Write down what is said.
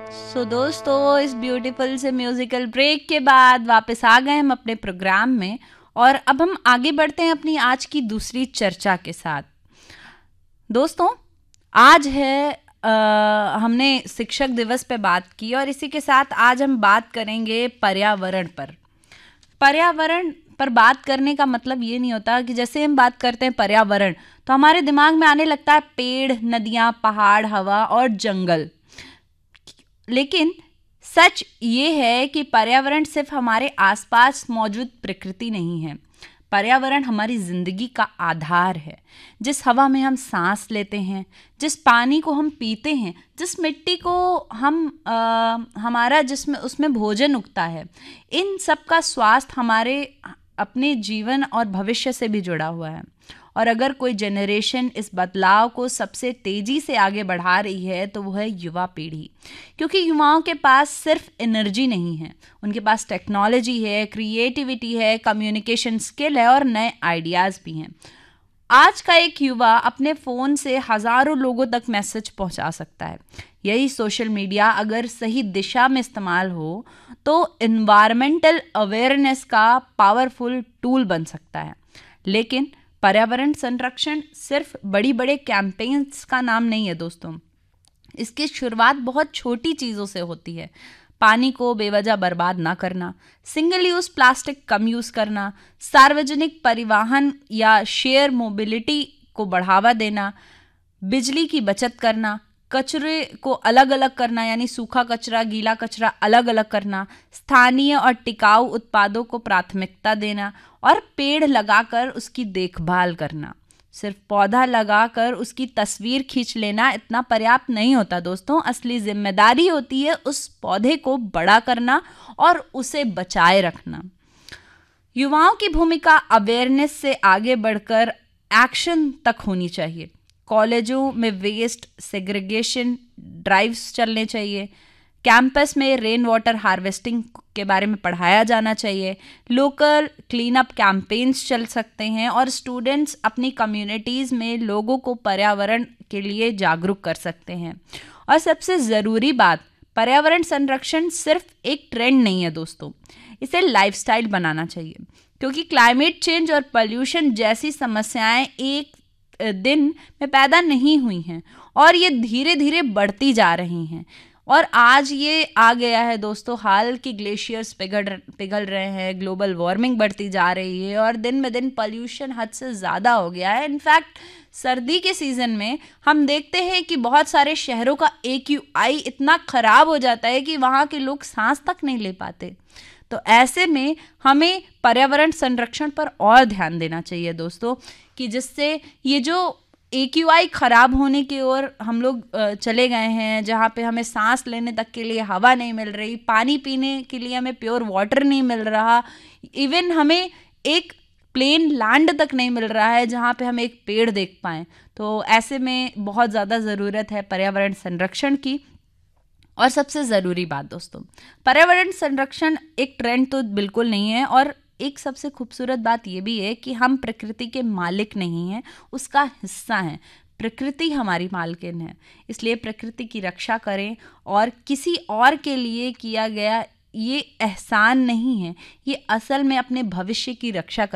दोस्तों, इस ब्यूटीफुल से म्यूजिकल ब्रेक के बाद वापस आ गए हम अपने प्रोग्राम में। और अब हम आगे बढ़ते हैं अपनी आज की दूसरी चर्चा के साथ। दोस्तों, आज है हमने शिक्षक दिवस पे बात की और इसी के साथ आज हम बात करेंगे पर्यावरण पर। पर्यावरण पर बात करने का मतलब ये नहीं होता कि जैसे हम बात करते हैं पर्यावरण तो हमारे दिमाग में आने लगता है पेड़, नदियाँ, पहाड़, हवा और जंगल। लेकिन सच ये है कि पर्यावरण सिर्फ हमारे आसपास मौजूद प्रकृति नहीं है। पर्यावरण हमारी जिंदगी का आधार है। जिस हवा में हम सांस लेते हैं, जिस पानी को हम पीते हैं, जिस मिट्टी को हम हमारा जिसमें उसमें भोजन उगता है, इन सब का स्वास्थ्य हमारे अपने जीवन और भविष्य से भी जुड़ा हुआ है। और अगर कोई जनरेशन इस बदलाव को सबसे तेजी से आगे बढ़ा रही है तो वह है युवा पीढ़ी। क्योंकि युवाओं के पास सिर्फ एनर्जी नहीं है, उनके पास टेक्नोलॉजी है, क्रिएटिविटी है, कम्युनिकेशन स्किल है और नए आइडियाज़ भी हैं। आज का एक युवा अपने फ़ोन से हज़ारों लोगों तक मैसेज पहुंचा सकता है। यही सोशल मीडिया अगर सही दिशा में इस्तेमाल हो तो इन्वायरमेंटल अवेयरनेस का पावरफुल टूल बन सकता है। लेकिन पर्यावरण संरक्षण सिर्फ बड़ी बड़े कैंपेन्स का नाम नहीं है दोस्तों। इसकी शुरुआत बहुत छोटी चीज़ों से होती है। पानी को बेवजह बर्बाद ना करना, सिंगल यूज़ प्लास्टिक कम यूज़ करना, सार्वजनिक परिवहन या शेयर मोबिलिटी को बढ़ावा देना, बिजली की बचत करना, कचरे को अलग अलग करना यानी सूखा कचरा, गीला कचरा अलग अलग करना, स्थानीय और टिकाऊ उत्पादों को प्राथमिकता देना और पेड़ लगाकर उसकी देखभाल करना। सिर्फ पौधा लगाकर उसकी तस्वीर खींच लेना इतना पर्याप्त नहीं होता दोस्तों। असली जिम्मेदारी होती है उस पौधे को बड़ा करना और उसे बचाए रखना। युवाओं की भूमिका अवेयरनेस से आगे बढ़कर एक्शन तक होनी चाहिए। कॉलेजों में वेस्ट सेग्रीगेशन ड्राइव्स चलने चाहिए, कैंपस में रेन वाटर हार्वेस्टिंग के बारे में पढ़ाया जाना चाहिए, लोकल क्लीन अप कैंपेन्स चल सकते हैं और स्टूडेंट्स अपनी कम्युनिटीज़ में लोगों को पर्यावरण के लिए जागरूक कर सकते हैं। और सबसे ज़रूरी बात, पर्यावरण संरक्षण सिर्फ एक ट्रेंड नहीं है दोस्तों, इसे लाइफस्टाइल बनाना चाहिए। क्योंकि क्लाइमेट चेंज और पोल्यूशन जैसी समस्याएं एक दिन में पैदा नहीं हुई हैं और ये धीरे धीरे बढ़ती जा रही हैं। और आज ये आ गया है दोस्तों, हाल की ग्लेशियर्स पिघल रहे हैं, ग्लोबल वार्मिंग बढ़ती जा रही है और दिन में दिन पोल्यूशन हद से ज़्यादा हो गया है। इनफैक्ट सर्दी के सीज़न में हम देखते हैं कि बहुत सारे शहरों का AQI इतना ख़राब हो जाता है कि वहाँ के लोग सांस तक नहीं ले पाते। तो ऐसे में हमें पर्यावरण संरक्षण पर और ध्यान देना चाहिए दोस्तों, कि जिससे ये जो AQI खराब होने की ओर हम लोग चले गए हैं, जहाँ पे हमें सांस लेने तक के लिए हवा नहीं मिल रही, पानी पीने के लिए हमें प्योर वाटर नहीं मिल रहा, इवन हमें एक प्लेन लैंड तक नहीं मिल रहा है जहाँ पे हम एक पेड़ देख पाएँ। तो ऐसे में बहुत ज़्यादा ज़रूरत है पर्यावरण संरक्षण की। और सबसे ज़रूरी बात दोस्तों, पर्यावरण संरक्षण एक ट्रेंड तो बिल्कुल नहीं है। और एक सबसे खूबसूरत बात ये भी है कि हम प्रकृति के मालिक नहीं हैं, उसका हिस्सा हैं। प्रकृति हमारी मालकिन है, इसलिए प्रकृति की रक्षा करें। और किसी और के लिए किया गया ये एहसान नहीं है, ये असल में अपने भविष्य की रक्षा